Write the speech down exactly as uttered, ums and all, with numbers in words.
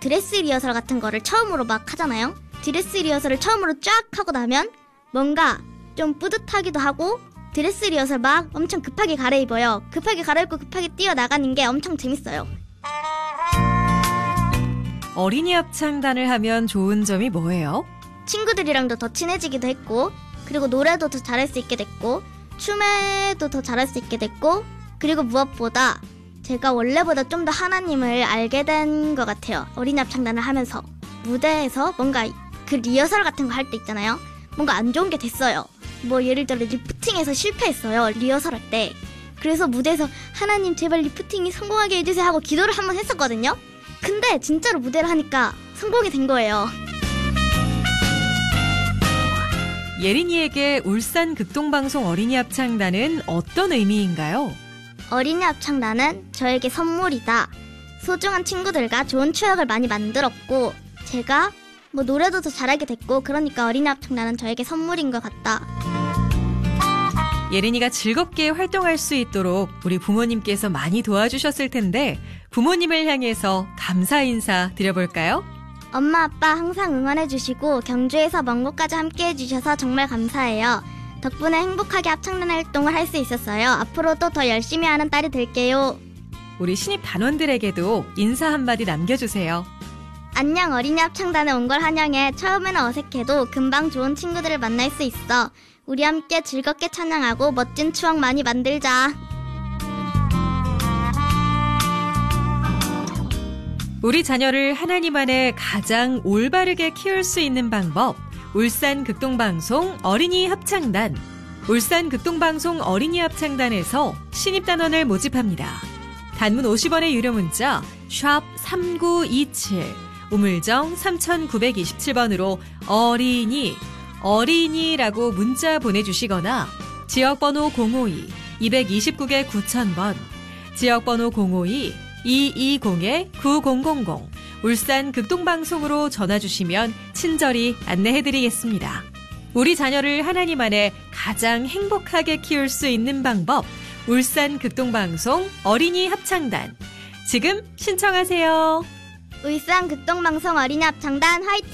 드레스 리허설 같은 거를 처음으로 막 하잖아요. 드레스 리허설을 처음으로 쫙 하고 나면 뭔가 좀 뿌듯하기도 하고 드레스 리허설 막 엄청 급하게 갈아입어요. 급하게 갈아입고 급하게 뛰어나가는 게 엄청 재밌어요. 어린이 합창단을 하면 좋은 점이 뭐예요? 친구들이랑도 더 친해지기도 했고, 그리고 노래도 더 잘할 수 있게 됐고, 춤에도 더 잘할 수 있게 됐고, 그리고 무엇보다 제가 원래보다 좀 더 하나님을 알게 된 것 같아요. 어린이 합창단을 하면서 무대에서 뭔가 그 리허설 같은 거 할 때 있잖아요. 뭔가 안 좋은 게 됐어요. 뭐 예를 들어 리프팅에서 실패했어요. 리허설 할 때. 그래서 무대에서 하나님 제발 리프팅이 성공하게 해주세요 하고 기도를 한번 했었거든요. 근데 진짜로 무대를 하니까 성공이 된 거예요. 예린이에게 울산 극동방송 어린이 합창단은 어떤 의미인가요? 어린이 합창단은 저에게 선물이다. 소중한 친구들과 좋은 추억을 많이 만들었고, 제가 뭐 노래도 더 잘하게 됐고, 그러니까 어린이 합창단은 저에게 선물인 것 같다. 예린이가 즐겁게 활동할 수 있도록 우리 부모님께서 많이 도와주셨을 텐데 부모님을 향해서 감사 인사 드려볼까요? 엄마 아빠 항상 응원해주시고 경주에서 먼 곳까지 함께해주셔서 정말 감사해요. 덕분에 행복하게 합창단 활동을 할 수 있었어요. 앞으로도 더 열심히 하는 딸이 될게요. 우리 신입 단원들에게도 인사 한마디 남겨주세요. 안녕, 어린이 합창단에 온 걸 환영해. 처음에는 어색해도 금방 좋은 친구들을 만날 수 있어. 우리 함께 즐겁게 찬양하고 멋진 추억 많이 만들자. 우리 자녀를 하나님 안에 가장 올바르게 키울 수 있는 방법, 울산 극동방송 어린이 합창단. 울산 극동방송 어린이 합창단에서 신입단원을 모집합니다. 단문 오십 원의 유료 문자 샵 삼구이칠, 우물정 삼구이칠 번으로 어린이, 어린이라고 문자 보내주시거나 지역번호 공오이 이이구 구천 번, 지역번호 공오이 이이공 구공공공 울산 극동방송으로 전화주시면 친절히 안내해드리겠습니다. 우리 자녀를 하나님 안에 가장 행복하게 키울 수 있는 방법, 울산 극동방송 어린이 합창단. 지금 신청하세요. 울산 극동방송 어린이 합창단 화이팅!